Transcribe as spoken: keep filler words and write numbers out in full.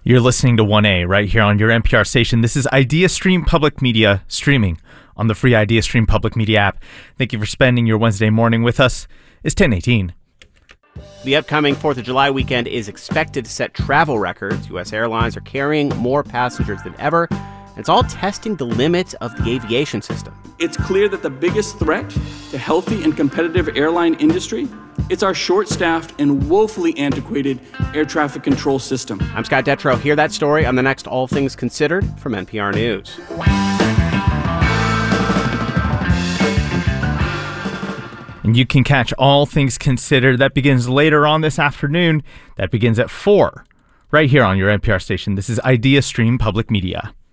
You're listening to one A right here on your N P R station. This is IdeaStream Public Media, streaming on the free IdeaStream Public Media app. Thank you for spending your Wednesday morning with us. It's ten eighteen. The upcoming fourth of July weekend is expected to set travel records. U S airlines are carrying more passengers than ever. And it's all testing the limits of the aviation system. It's clear that the biggest threat to healthy and competitive airline industry, it's our short-staffed and woefully antiquated air traffic control system. I'm Scott Detrow. Hear that story on the next All Things Considered from N P R News. And you can catch All Things Considered. That begins later on this afternoon. That begins at four, right here on your N P R station. This is IdeaStream Public Media.